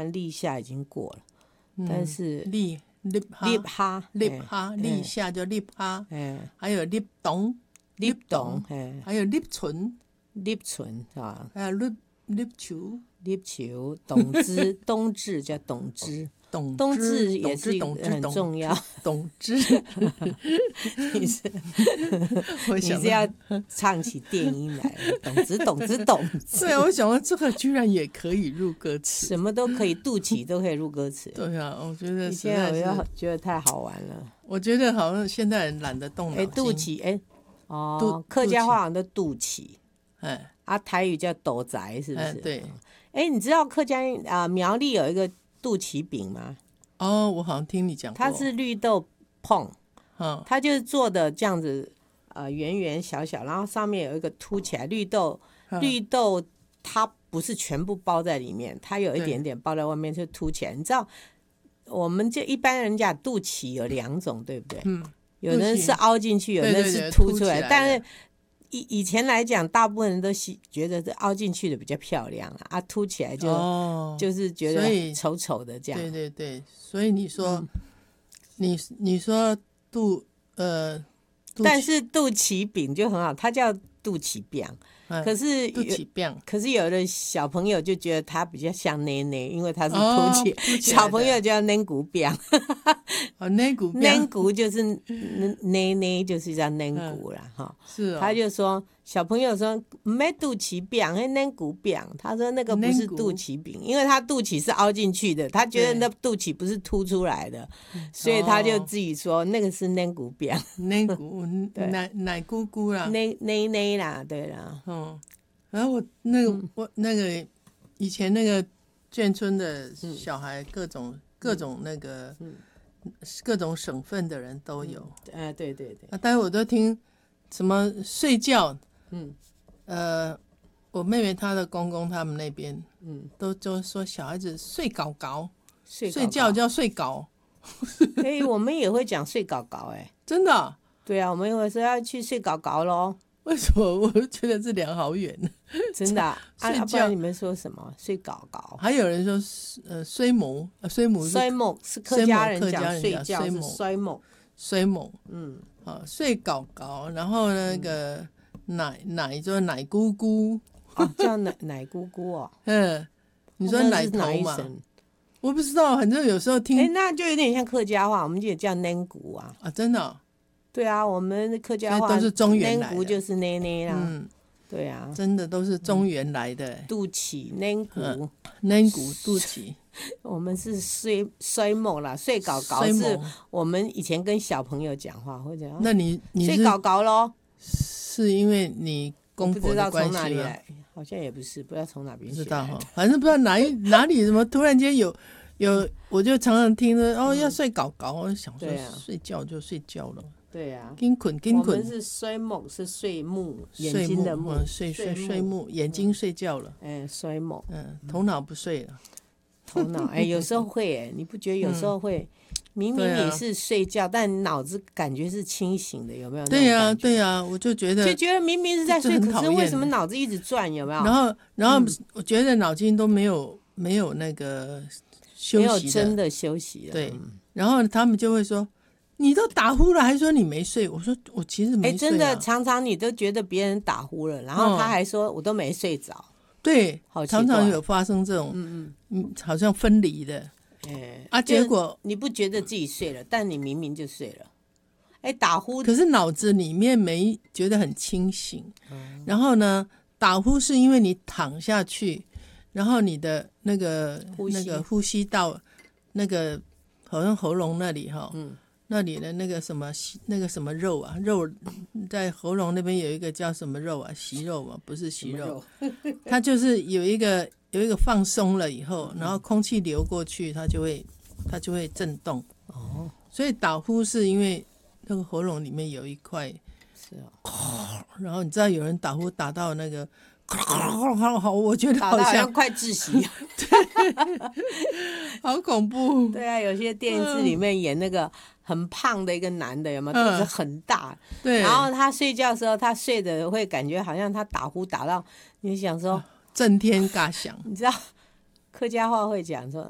然立夏已经过了，但是立哈， 立夏就立哈，还有立冬，还有立春， 是吧？ 还有立秋， 冬至叫冬至。 冬至也是很重要。 冬至， 你是要唱起电音来了，冬至。 对啊，我想到这个居然也可以入歌词， 什么都可以，肚脐都可以入歌词。 对啊，我觉得现在我觉得太好玩了。 我觉得好像现在人懒得动脑筋。 肚脐，客家话好像都肚脐，台语叫斗宅，是不是？ 对。 你知道客家苗栗有一个肚脐饼吗？ 我好像听你讲过。 它是绿豆碰，它就是做的这样子，圆圆小小，然后上面有一个凸起来绿豆它不是全部包在里面，它有一点点包在外面就凸起来。你知道，我们就一般人家肚脐有2种，对不对？有的是凹进去，有的是凸出来，但是。以前来讲，大部分人都觉得这凹进去的比较漂亮凸起来就是觉得丑丑的这样。 对，所以你说，你说但是肚脐饼就很好，它叫肚脐饼。可是有的小朋友就觉得它比较像奶奶，因为它是凸起，小朋友叫奶骨饼。奶骨就是奶奶，就是叫奶骨啦是他就说小朋友说没肚脐饼，那奶骨饼。他说那个不是肚脐饼，因为他肚脐是凹进去的，他觉得那肚脐不是凸出来的，所以他就自己说那个是奶骨饼。 奶骨奶咕咕啦， 奶啦，对啦。 然后我那个以前那个眷村的小孩，各种那个各种省份的人都有。 对。 待会我都听什么睡觉，我妹妹她的公公他们那边，都说小孩子睡搞搞，睡觉叫睡搞。 我们也会讲睡搞搞， 真的啊？ 对啊，我们有时候要去睡搞搞咯。 为什么我觉得这俩好远呢？ 真的睡觉。 不然你们说什么？睡搞搞。 还有人说衰某是客家人讲睡觉是衰某。 睡搞搞，然后那个奶说奶姑姑， 叫奶姑姑你说奶头嘛？我不知道，反正有时候听， 那就有点像客家话，我们就叫奶姑真的对啊，我们客家话都是中原来的， 奶姑就是奶奶啦。对啊， 真的都是中原来的。 肚脐奶姑肚脐。 我们是衰梦啦，睡搞搞是我们以前跟小朋友讲话会讲。 那你睡搞搞咯？ 是因为你公婆的关系吗？ 不知道从哪里来，好像也不是，不知道从哪边学来的。 不知道反正不知道哪里怎么突然间有，我就常常听着要睡搞搞，我就想说睡觉就睡觉了。 对啊， 紧困。 我们是衰梦，是睡目，眼睛的目， 睡目，眼睛睡觉了。 衰梦， 头脑不睡了。 头脑有时候会你不觉得有时候会明明你是睡觉，但脑子感觉是清醒的，有没有？ 对呀，我就觉得明明是在睡，可是为什么脑子一直转？有没有？ 然后我觉得脑筋都没有那个休息的， 没有真的休息了。 对，然后他们就会说。你都打呼了，还说你没睡？我说我其实没睡。 真的，常常你都觉得别人打呼了，然后他还说我都没睡着。 对，常常有发生这种，好像分离的。结果你不觉得自己睡了，但你明明就睡了。打呼， 可是脑子里面没觉得很清醒。然后呢，打呼是因为你躺下去，然后你的那个呼吸道那个好像喉咙那里那里的那个什么肉肉在喉咙那边有一个叫什么肉息肉嘛，不是息肉，它就是有一个放松了以后，然后空气流过去，它就会震动。所以打呼是因为那个喉咙里面有一块，然后你知道有人打呼打到那个。我觉得好像快窒息。 好恐怖。 对啊，有些电视里面演那个很胖的一个男的，有没有？肚子很大。对。然后他睡觉的时候，他睡的会感觉好像他打呼打到，你想说震天嘎响。 你知道客家话会讲说